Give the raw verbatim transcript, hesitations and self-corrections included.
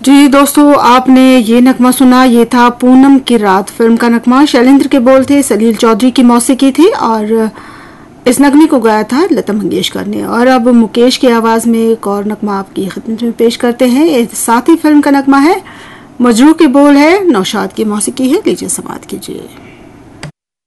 जी दोस्तों, आपने ये नगमा सुना, ये था पूनम की रात फिल्म का नगमा। शैलेंद्र के बोल थे, सलील चौधरी की मौसीकी थी और इस नगमे को गाया था लता मंगेशकर ने। और अब मुकेश की आवाज में एक और नगमा आपकी खिदमत में पेश करते हैं। ये साथी फिल्म का नगमा है, मजरू के बोल है, नौशाद की मौसीकी है। लीजिए समाअत कीजिए।